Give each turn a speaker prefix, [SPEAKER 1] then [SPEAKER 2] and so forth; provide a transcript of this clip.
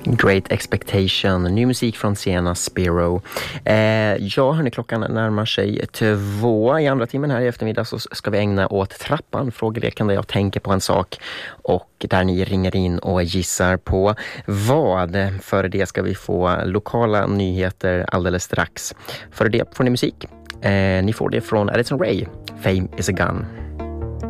[SPEAKER 1] Great Expectation, ny musik från Sienna Spiro. Ja, hörni, klockan närmar sig 2. I andra timmen här i eftermiddag så ska vi ägna åt trappan, frågeleken där jag tänker på en sak och där ni ringer in och gissar på vad. Före det ska vi få lokala nyheter alldeles strax. Före det får ni musik. Ni får det från Addison Rae, Fame is a Gun.